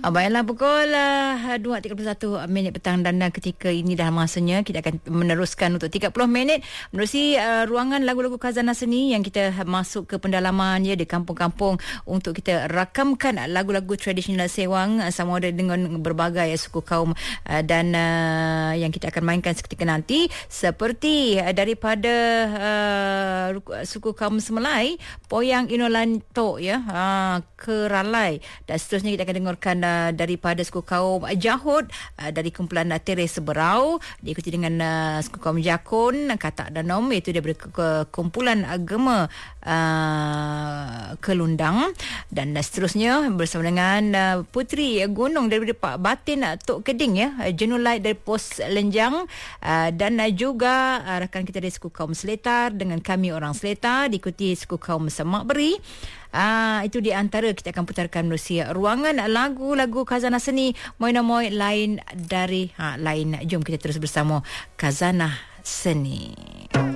Baiklah, pukul 2.31 petang dan ketika ini dah masanya kita akan meneruskan untuk 30 minit menerusi ruangan lagu-lagu khazanah seni yang kita masuk ke pendalaman di kampung-kampung untuk kita rakamkan lagu-lagu tradisional Sewang sama ada dengan berbagai suku kaum dan yang kita akan mainkan seketika nanti seperti daripada suku kaum Semelai, Poyang Inolantok Keralai, dan seterusnya kita akan dengarkan daripada suku kaum Jahud dari kumpulan Tere Seberau, diikuti dengan suku kaum Jakun Katak Danom, iaitu daripada kumpulan agama Kelundang, dan seterusnya bersama dengan Puteri Gunung daripada Pak Batin Tok Keding Jenulait dari Pos Lenjang, dan juga rakan kita dari suku kaum Seletar dengan Kami Orang Seletar, diikuti suku kaum Semak Beri. Itu di antara kita akan putarkan menerusi ruangan lagu-lagu khazanah seni Moy lain dari lain. Jom kita terus bersama khazanah seni.